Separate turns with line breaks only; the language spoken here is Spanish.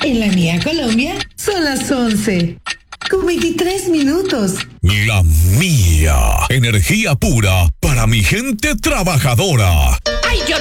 En la mía Colombia son las 11 con 23 minutos.
La mía, energía pura para mi gente trabajadora.
¡Ay, yo